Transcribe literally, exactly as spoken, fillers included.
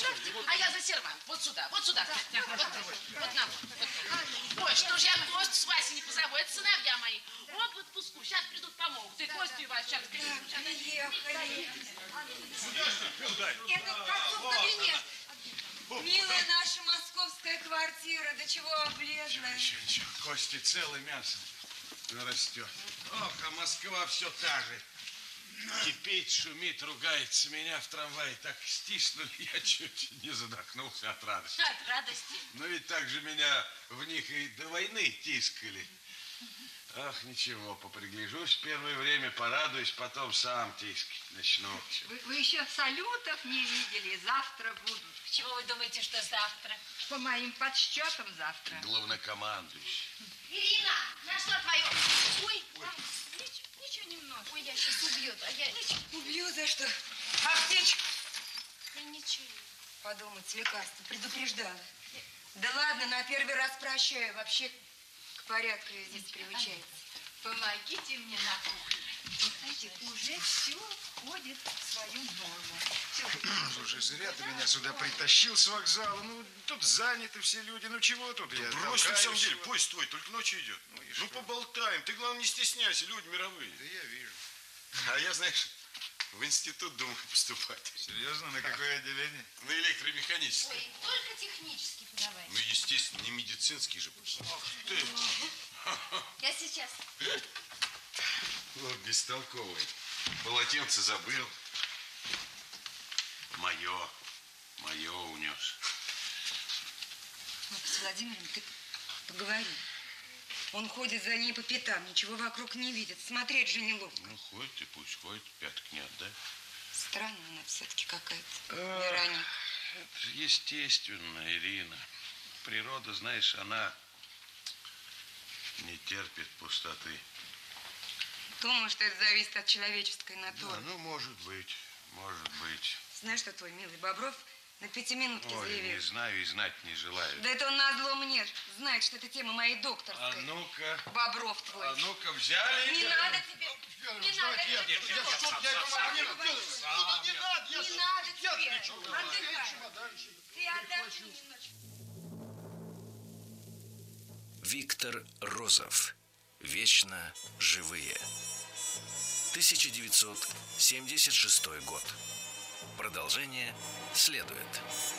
А я за сервант. Вот сюда, вот сюда. Вот, вот на вот. Ой, что ж я Костю с Васей не позову? Это сыновья мои. Оба в отпуску. Сейчас придут, помогут. Ты Костю и Вася сейчас придут. Приехали. Это к отцу в кабинет. Милая наша московская квартира, до чего облезла. Ничего, ничего. Кости целый, мясо растет. Ох, а Москва все та же. Кипит, шумит, ругается. Меня в трамвае так стиснули, я чуть не задохнулся от радости. От радости? Но ведь так же меня в них и до войны тискали. Ах, ничего, попригляжусь первое время, порадуюсь, потом сам тискать начну. Вы, вы еще салютов не видели, завтра будут. Чего вы думаете, что завтра? По моим подсчетам завтра. Главнокомандующий. Ирина, нашла твою... Ой, Ой. Ничего, ничего немножко. ой, я сейчас убью, а я... Убью за что? Аптечка. Да ничего. Подумать, лекарство, предупреждала. Да ладно, на первый раз прощаю. Вообще к порядку я здесь приучается. Помогите мне на кухне. Вы знаете, уже все входит в свою норму. Слушай, зря ты меня сюда притащил с вокзала. Ну, тут заняты все люди. Ну, чего тут? Я Брось, на самом деле, всего. поезд твой, только ночью идет. Ну, и Ну, что? поболтаем. Ты, главное, не стесняйся, люди мировые. Да я вижу. А я, знаешь, в институт думаю поступать. Серьезно? На какое отделение? На электромеханическое. Ой, только технически подавай. Ну, естественно, не медицинский же. Ах ты. Я сейчас. Вот бестолковый. Полотенце забыл. Мое. Мое унес. Ну, с Владимиром ты поговори. Он ходит за ней по пятам, ничего вокруг не видит. Смотреть же неловко. Ну, ходит и пусть ходит, пяток не отдай. Странная она все-таки какая-то. А, Вероника. это естественно, Ирина. Природа, знаешь, она не терпит пустоты. Думаю, что это зависит от человеческой натуры. Да, ну, может быть, может быть. Знаешь, что твой милый Бобров на пятиминутке Ой, заявил? не знаю и знать не желаю. Да это он назло мне. Знает, что это тема моей А докторской. ну-ка. Бобров твой. А ну-ка, взяли. Не надо тебе. Не надо. Нет, нет, я сам, сам, сам. Не надо. Не надо тебе. Отдыхай. Ты отдохни немножечко. Виктор Розов. Вечно живые. тысяча девятьсот семьдесят шестой год. Продолжение следует.